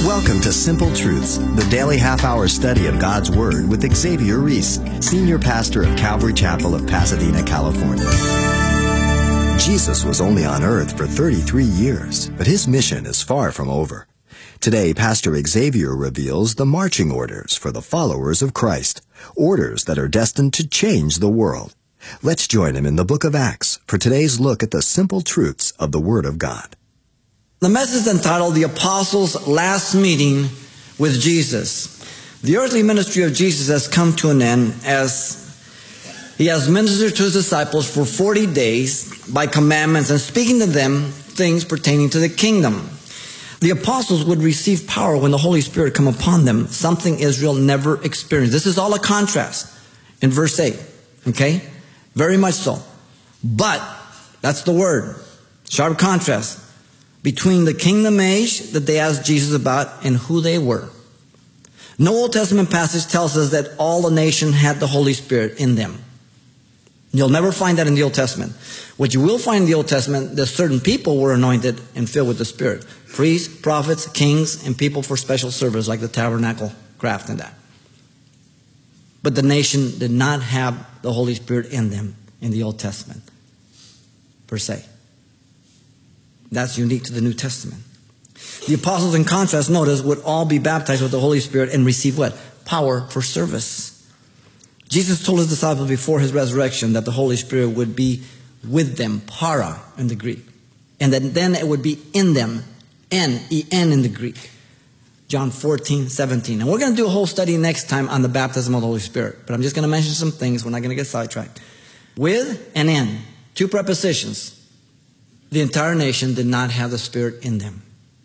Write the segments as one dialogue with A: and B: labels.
A: Welcome to Simple Truths, the daily half-hour study of God's Word with Xavier Reese, Senior Pastor of Calvary Chapel of Pasadena, California. Jesus was only on earth for 33 years, but his mission is far from over. Today, Pastor Xavier reveals the marching orders for the followers of Christ, orders that are destined to change the world. Let's join him in the book of Acts for today's look at the simple truths of the Word of God.
B: The message is entitled, The Apostles' Last Meeting with Jesus. The earthly ministry of Jesus has come to an end as he has ministered to his disciples for 40 days by commandments and speaking to them things pertaining to the kingdom. The apostles would receive power when the Holy Spirit come upon them, something Israel never experienced. This is all a contrast in verse 8, okay? Very much so. But, that's the word, sharp contrast between the kingdom age that they asked Jesus about and who they were. No Old Testament passage tells us that all the nation had the Holy Spirit in them. You'll never find that in the Old Testament. What you will find in the Old Testament, that certain people were anointed and filled with the Spirit. Priests, prophets, kings, and people for special service like the tabernacle craft and that. But the nation did not have the Holy Spirit in them in the Old Testament, per se. That's unique to the New Testament. The apostles, in contrast, notice, would all be baptized with the Holy Spirit and receive what? Power for service. Jesus told his disciples before his resurrection that the Holy Spirit would be with them, para in the Greek. And that then it would be in them, en in the Greek. John 14:17. And we're going to do a whole study next time on the baptism of the Holy Spirit. But I'm just going to mention some things. We're not going to get sidetracked. With and in. Two prepositions. The entire nation did not have the Spirit in them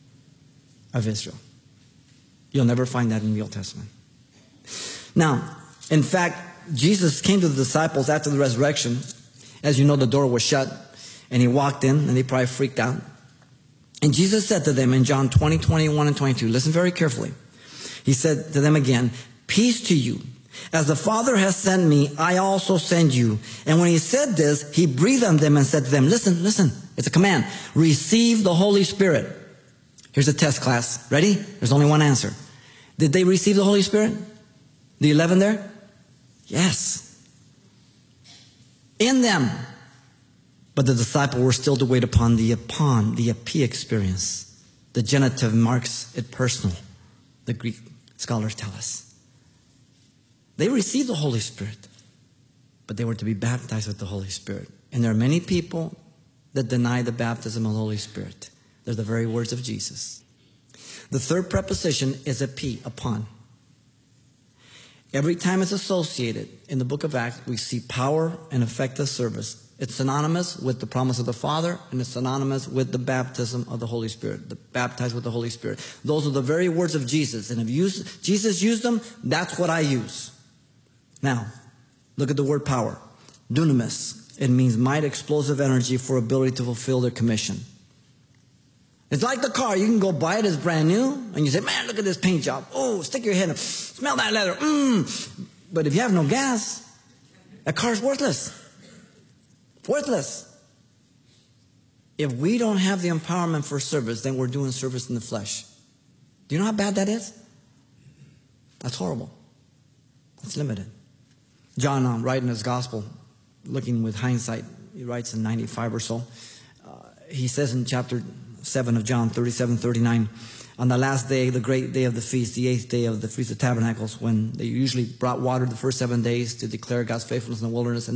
B: of Israel. You'll never find that in the Old Testament. Now, in fact, Jesus came to the disciples after the resurrection. As you know, the door was shut, and he walked in, and they probably freaked out. And Jesus said to them in John 20, 21, and 22, listen very carefully. He said to them again, peace to you. As the Father has sent me, I also send you. And when he said this, he breathed on them and said to them, listen, it's a command. Receive the Holy Spirit. Here's a test, class. Ready? There's only one answer. Did they receive the Holy Spirit? The 11 there? Yes. In them. But the disciples were still to wait upon the epi experience. The genitive marks it personal, the Greek scholars tell us. They received the Holy Spirit, but they were to be baptized with the Holy Spirit. And there are many people that deny the baptism of the Holy Spirit. They're the very words of Jesus. The third preposition is epi, upon. Every time it's associated in the book of Acts, we see power and effective service. It's synonymous with the promise of the Father, and it's synonymous with the baptism of the Holy Spirit, the baptized with the Holy Spirit. Those are the very words of Jesus. And if Jesus used them, that's what I use. Now, look at the word power. Dunamis. It means might, explosive energy for ability to fulfill their commission. It's like the car. You can go buy it as brand new, and you say, man, look at this paint job. Oh, stick your head in. Smell that leather. But if you have no gas, that car's worthless. Worthless. If we don't have the empowerment for service, then we're doing service in the flesh. Do you know how bad that is? That's horrible. It's limited. John, writing his gospel, looking with hindsight, he writes in 95 or so. He says in chapter 7 of John, 37, 39, on the last day, the great day of the feast, the 8th day of the Feast of Tabernacles, when they usually brought water the first 7 days to declare God's faithfulness in the wilderness, and